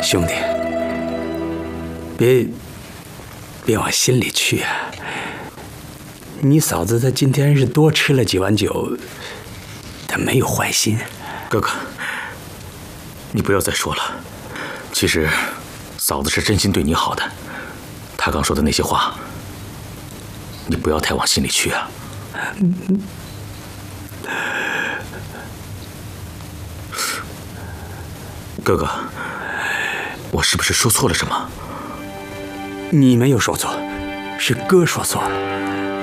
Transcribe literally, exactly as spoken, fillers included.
兄弟，别别往心里去啊！你嫂子她今天是多吃了几碗酒，她没有坏心。 哥哥，你不要再说了。其实，嫂子是真心对你好的。她刚说的那些话，你不要太往心里去啊。哥哥，我是不是说错了什么？ 你没有说错，是哥说错了。